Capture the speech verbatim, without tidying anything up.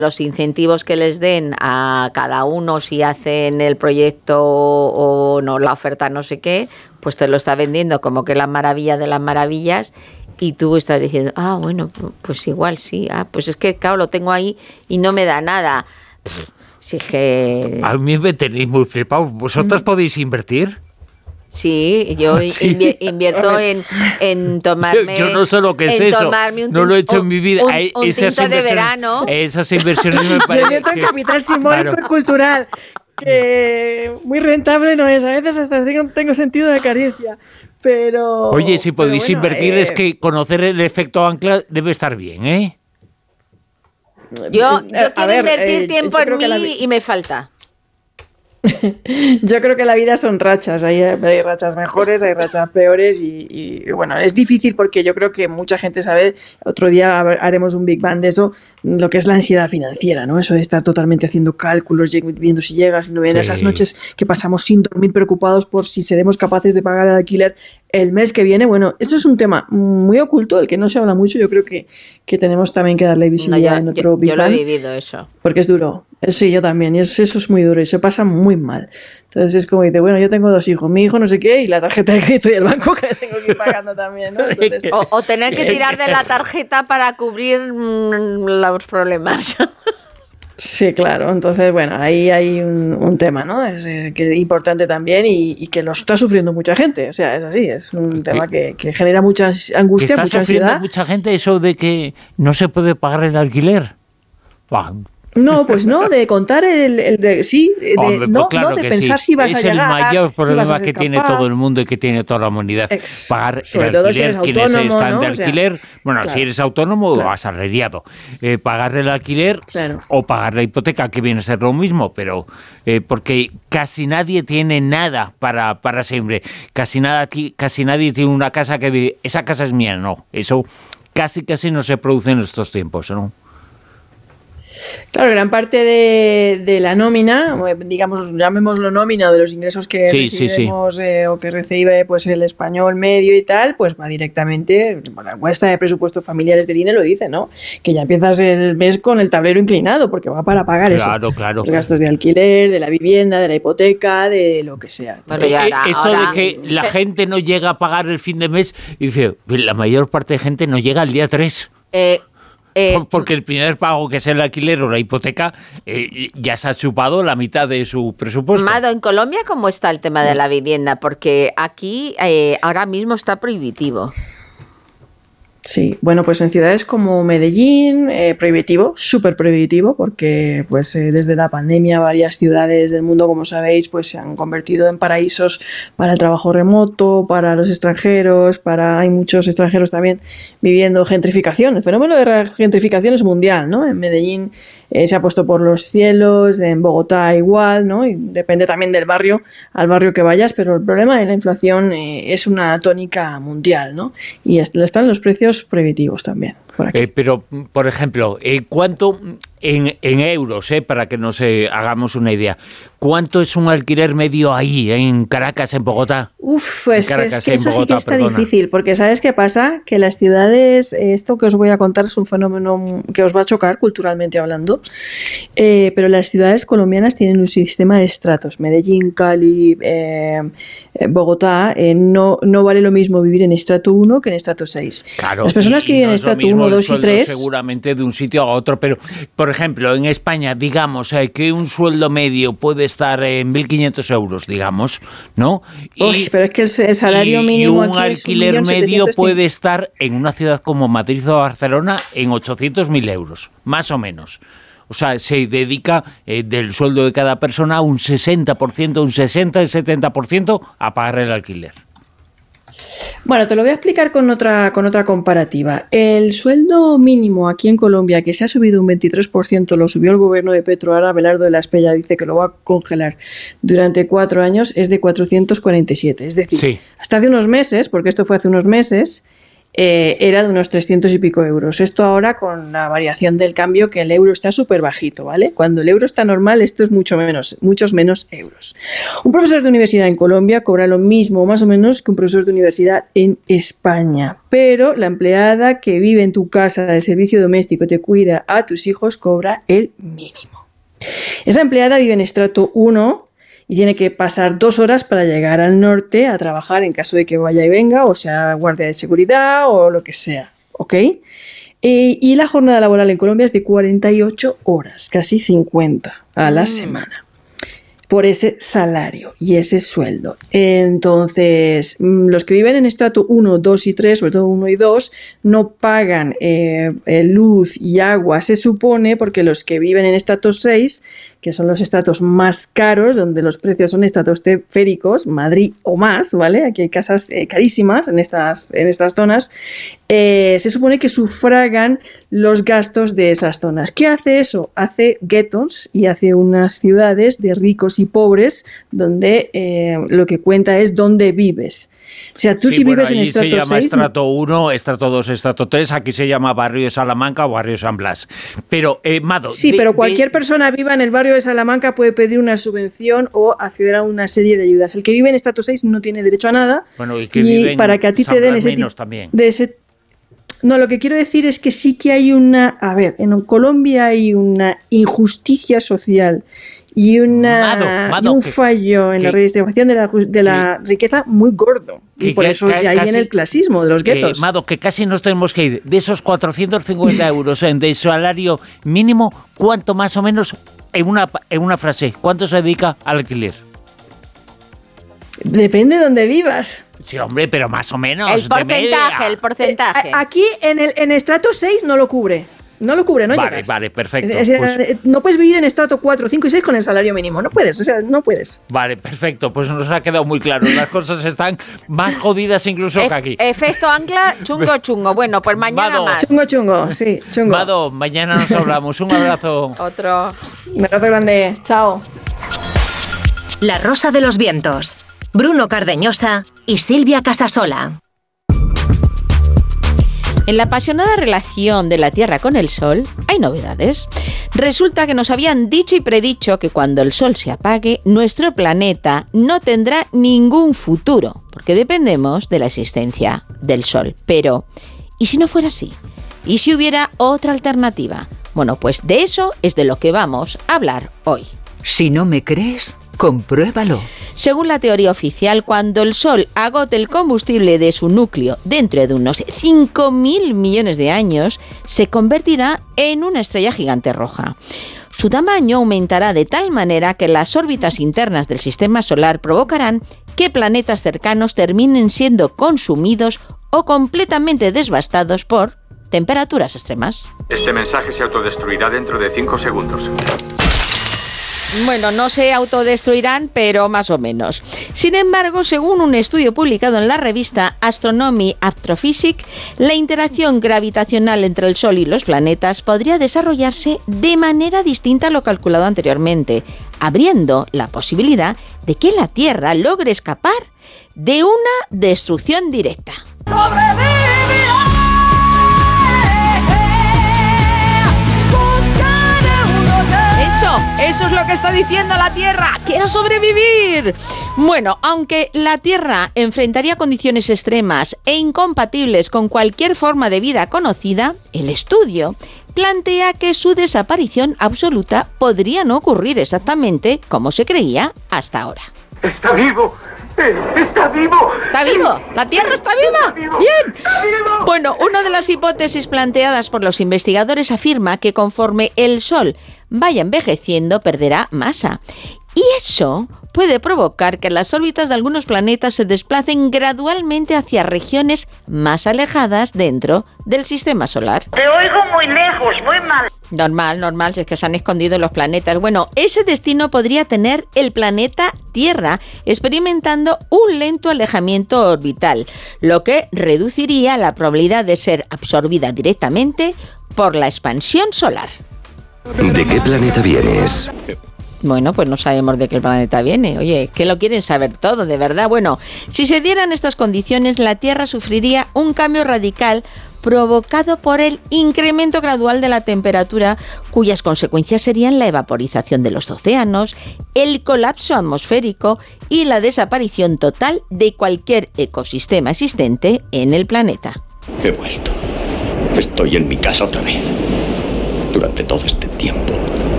los incentivos que les den a cada uno si hacen el proyecto o no, la oferta no sé qué, pues te lo está vendiendo como que la maravilla de las maravillas y tú estás diciendo, ah, bueno, pues igual sí, ah, pues es que claro, lo tengo ahí y no me da nada. Pff, sí que... A mí me tenéis muy flipado. ¿Vosotras mm. podéis invertir? Sí, yo ¿Sí? Invi- invierto en, en tomarme... Yo, yo no sé lo que es eso, no lo he hecho en mi vida. Un, un esas tinto de verano. Esas inversiones me parecen... Yo invierto en capital simbólico claro. y cultural, que muy rentable no es, a veces hasta tengo sentido de carencia, pero... Oye, si podéis bueno, invertir eh... es que conocer el efecto ancla debe estar bien, ¿eh? Yo, yo quiero ver, invertir eh, tiempo en mí la... y me falta. Yo creo que la vida son rachas, hay, hay rachas mejores, hay rachas peores y, y bueno, es difícil porque yo creo que mucha gente sabe, otro día haremos un Big Bang de eso, lo que es la ansiedad financiera, ¿no? Eso de estar totalmente haciendo cálculos, viendo si llegas, si no vienen, sí. Esas noches que pasamos sin dormir preocupados por si seremos capaces de pagar el alquiler el mes que viene. Bueno, esto es un tema muy oculto, del que no se habla mucho, yo creo que, que tenemos también que darle visibilidad no, yo, en otro yo, Big yo Bang. Yo lo he vivido eso. Porque es duro. Sí, yo también, y eso, eso es muy duro y se pasa muy mal. Entonces es como dice, bueno, yo tengo dos hijos, mi hijo no sé qué y la tarjeta de crédito y el banco que tengo que ir pagando también, ¿no? Entonces, o, o tener que tirar de la tarjeta para cubrir mmm, los problemas. Sí, claro. Entonces, bueno, ahí hay un, un tema, ¿no? Es, eh, que es importante también y, y que lo está sufriendo mucha gente. O sea, es así, es un ¿Qué? tema que, que genera mucha angustia, ¿Está mucha ansiedad. mucha gente eso de que no se puede pagar el alquiler? Bah. No, pues no, de contar el, el de sí, de, Hombre, no, pues claro no de que pensar sí. si vas es a llegar. Es el mayor problema si vas a que capaz. tiene todo el mundo y que tiene toda la humanidad. Ex, pagar sobre el todo alquiler, si eres quienes autónomo, están ¿no? de O sea, alquiler, bueno, claro, si eres autónomo claro. o asalariado, eh, pagar el alquiler claro. o pagar la hipoteca, que viene a ser lo mismo, pero eh, porque casi nadie tiene nada para, para siempre, casi, nada, casi nadie tiene una casa que dice, esa casa es mía, no, eso casi casi no se produce en estos tiempos, ¿no? Claro, gran parte de, de la nómina, digamos, llamémoslo nómina, de los ingresos que sí, recibimos sí, sí. Eh, o que recibe pues el español medio y tal, pues va directamente, bueno, la encuesta de presupuestos familiares de I N E lo dice, ¿no? Que ya empiezas el mes con el tablero inclinado porque va para pagar claro, eso. Claro, los claro. gastos de alquiler, de la vivienda, de la hipoteca, de lo que sea. Bueno, ya ahora, Eso ahora... de que la gente no llega a pagar el fin de mes, y dice, la mayor parte de gente no llega al día tres. Eh... Eh, Porque el primer pago, que es el alquiler o la hipoteca, eh, ya se ha chupado la mitad de su presupuesto. Mado, ¿en Colombia cómo está el tema de la vivienda? Porque aquí eh, ahora mismo está prohibitivo. Sí, bueno, pues en ciudades como Medellín, eh, prohibitivo, súper prohibitivo, porque pues eh, desde la pandemia varias ciudades del mundo, como sabéis, pues se han convertido en paraísos para el trabajo remoto, para los extranjeros, para hay muchos extranjeros también viviendo gentrificación. El fenómeno de la gentrificación es mundial, ¿no? En Medellín eh, se ha puesto por los cielos, en Bogotá igual, ¿no? Y depende también del barrio, al barrio que vayas, pero el problema de la inflación eh, es una tónica mundial, ¿no? Y están los precios prohibitivos también por aquí. Eh, pero, por ejemplo, eh, ¿cuánto en, en euros, eh, para que nos eh, hagamos una idea, cuánto es un alquiler medio ahí, en Caracas, en Bogotá? Uf, pues Caracas, es que eso Bogotá, sí que está perdona. difícil, porque ¿sabes qué pasa? Que las ciudades, esto que os voy a contar es un fenómeno que os va a chocar culturalmente hablando, eh, pero las ciudades colombianas tienen un sistema de estratos. Medellín, Cali, eh, Bogotá, eh, no, no vale lo mismo vivir en estrato uno que en estrato seis. Claro, las personas y, que viven no en es lo estrato mismo uno, el dos y sueldo tres... seguramente de un sitio a otro, pero, por ejemplo, en España, digamos eh, que un sueldo medio puede estar en mil quinientos euros, digamos, ¿no? Y, Uy, pero es que el, el salario y, mínimo y un aquí alquiler es un medio setecientos puede estar en una ciudad como Madrid o Barcelona en ochocientos mil euros, más o menos. O sea, se dedica eh, del sueldo de cada persona un sesenta por ciento, un sesenta y setenta por ciento a pagar el alquiler. Bueno, te lo voy a explicar con otra, con otra comparativa. El sueldo mínimo aquí en Colombia, que se ha subido un veintitrés por ciento, lo subió el gobierno de Petro, ahora Abelardo de la Espriella dice que lo va a congelar durante cuatro años, es de cuatrocientos cuarenta y siete. Es decir, sí. hasta hace unos meses, porque esto fue hace unos meses, eh, era de unos trescientos y pico euros. Esto ahora con la variación del cambio, que el euro está súper bajito, ¿vale? Cuando el euro está normal, esto es mucho menos, muchos menos euros. Un profesor de universidad en Colombia cobra lo mismo, más o menos, que un profesor de universidad en España. Pero la empleada que vive en tu casa de servicio doméstico y te cuida a tus hijos cobra el mínimo. Esa empleada vive en estrato uno y tiene que pasar dos horas para llegar al norte a trabajar en caso de que vaya y venga, o sea, guardia de seguridad o lo que sea, ¿ok? Eh, y la jornada laboral en Colombia es de cuarenta y ocho horas, casi cincuenta a la mm. semana, por ese salario y ese sueldo. Entonces, los que viven en estrato uno, dos y tres, sobre todo uno y dos, no pagan eh, luz y agua, se supone, porque los que viven en estrato seis, que son los estratos más caros, donde los precios son estratosféricos, Madrid o más, ¿vale? Aquí hay casas eh, carísimas en estas, en estas zonas, eh, se supone que sufragan los gastos de esas zonas. ¿Qué hace eso? Hace guetos y hace unas ciudades de ricos y pobres donde eh, lo que cuenta es dónde vives. O sea, tú sí, si bueno, vives en estrato se llama seis... estrato uno, estrato dos, estrato tres, aquí se llama barrio de Salamanca o barrio de San Blas. Pero, eh, Mado... Sí, de, pero cualquier de... persona viva en el barrio de Salamanca puede pedir una subvención o acceder a una serie de ayudas. El que vive en estrato seis no tiene derecho a nada. Bueno, y que y vive en para que a ti San te den Blas ese menos tipo también. de ese... No, lo que quiero decir es que sí que hay una... A ver, en Colombia hay una injusticia social y, una, Mado, Mado, y un que, fallo en que, la redistribución de la, de la que, riqueza muy gordo. Y que, por que, eso que, de ahí casi, viene el clasismo de los guetos. Eh, Mado, que casi nos tenemos que ir. De esos cuatrocientos cincuenta euros en de salario mínimo, ¿cuánto más o menos, en una, en una frase, cuánto se dedica al alquiler? Depende de dónde vivas. Sí, hombre, pero más o menos. El porcentaje, el porcentaje. Eh, aquí en el en estrato seis no lo cubre. No lo cubre, no vale, llegas. Vale, perfecto. O sea, pues, no puedes vivir en estrato cuatro, cinco y seis con el salario mínimo. No puedes, o sea, no puedes. Vale, perfecto. Pues nos ha quedado muy claro. Las cosas están más jodidas incluso e- que aquí. Efecto ancla, chungo, chungo. Bueno, pues mañana Mado. más. Chungo, chungo, sí, chungo. Mado, mañana nos hablamos. Un abrazo. Otro. Un abrazo grande. Chao. La Rosa de los Vientos. Bruno Cardeñosa y Silvia Casasola. En la apasionada relación de la Tierra con el Sol hay novedades. Resulta que nos habían dicho y predicho que cuando el Sol se apague, nuestro planeta no tendrá ningún futuro, porque dependemos de la existencia del Sol. Pero, ¿y si no fuera así? ¿Y si hubiera otra alternativa? Bueno, pues de eso es de lo que vamos a hablar hoy. Si no me crees, compruébalo. Según la teoría oficial, cuando el Sol agote el combustible de su núcleo dentro de unos cinco mil millones de años, se convertirá en una estrella gigante roja. Su tamaño aumentará de tal manera que las órbitas internas del sistema solar provocarán que planetas cercanos terminen siendo consumidos o completamente devastados por temperaturas extremas. Este mensaje se autodestruirá dentro de cinco segundos. Bueno, no se autodestruirán, pero más o menos. Sin embargo, según un estudio publicado en la revista Astronomy Astrophysics, la interacción gravitacional entre el Sol y los planetas podría desarrollarse de manera distinta a lo calculado anteriormente, abriendo la posibilidad de que la Tierra logre escapar de una destrucción directa. ¡Sobrevivirá! Eso, eso es lo que está diciendo la Tierra. ¡Quiero sobrevivir! Bueno, aunque la Tierra enfrentaría condiciones extremas e incompatibles con cualquier forma de vida conocida, el estudio plantea que su desaparición absoluta podría no ocurrir exactamente como se creía hasta ahora. ¡Está vivo! ¡Está vivo! ¿Está vivo? ¿La Tierra está viva? ¡Está vivo! ¡Bien! ¡Está vivo! Bueno, una de las hipótesis planteadas por los investigadores afirma que conforme el Sol vaya envejeciendo, perderá masa. Y eso puede provocar que las órbitas de algunos planetas se desplacen gradualmente hacia regiones más alejadas dentro del sistema solar. Te oigo muy lejos, muy mal. Normal, normal, si es que se han escondido los planetas. Bueno, ese destino podría tener el planeta Tierra, experimentando un lento alejamiento orbital, lo que reduciría la probabilidad de ser absorbida directamente por la expansión solar. ¿De qué planeta vienes? Bueno, pues no sabemos de qué planeta viene. Oye, que lo quieren saber todo, de verdad. Bueno, si se dieran estas condiciones, la Tierra sufriría un cambio radical provocado por el incremento gradual de la temperatura, cuyas consecuencias serían la evaporización de los océanos, el colapso atmosférico y la desaparición total de cualquier ecosistema existente en el planeta. He vuelto. Estoy en mi casa otra vez. Durante todo este tiempo